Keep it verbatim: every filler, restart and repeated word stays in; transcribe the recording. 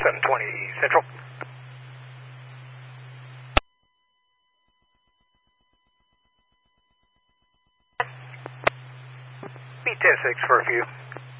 seven twenty Central. B ten six for a few.